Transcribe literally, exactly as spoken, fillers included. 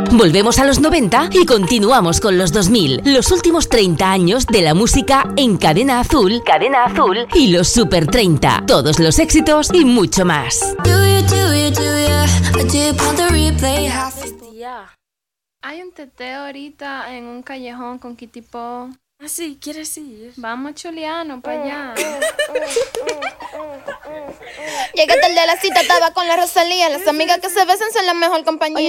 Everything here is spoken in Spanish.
Volvemos a los noventa y continuamos con los dos mil. Los últimos treinta años de la música en Cadena Azul, Cadena Azul y los Super treinta. Todos los éxitos y mucho más. Hostia. Hay un teteo ahorita en un callejón con Kitty Po. Ah, sí, ¿quieres ir? Vamos, Chuliano, para allá. Llegué tarde a la cita, estaba con la Rosalía. Las amigas que se besan son la mejor compañía.